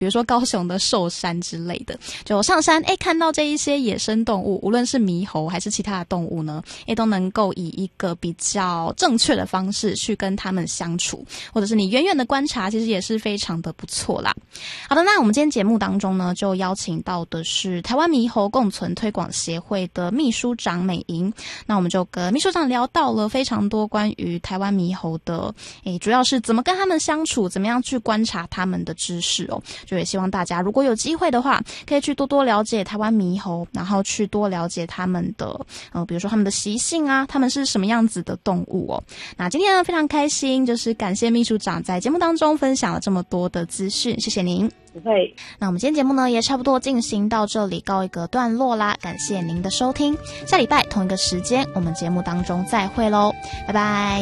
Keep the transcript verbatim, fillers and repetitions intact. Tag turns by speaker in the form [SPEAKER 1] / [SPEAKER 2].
[SPEAKER 1] 比如说高雄的寿山之类的，就上山诶看到这一些野生动物，无论是猕猴还是其他的动物呢，诶都能够以一个比较正确的方式去跟他们相处，或者是你远远的观察，其实也是非常的不错啦。好的，那我们今天节目当中呢，就邀请到的是台湾猕猴共存推广协会的秘书长美莹，那我们就跟秘书长聊到了非常多关于台湾猕猴的，诶主要是怎么跟他们相处，怎么样去观察他们的知识哦。就也希望大家如果有机会的话，可以去多多了解台湾猕猴，然后去多了解他们的呃，比如说他们的习性啊，他们是什么样子的动物哦。那今天呢非常开心，就是感谢秘书长在节目当中分享了这么多的资讯，谢谢您。
[SPEAKER 2] 不会。
[SPEAKER 1] 那我们今天节目呢也差不多进行到这里，告一个段落啦，感谢您的收听，下礼拜同一个时间我们节目当中再会咯，拜拜。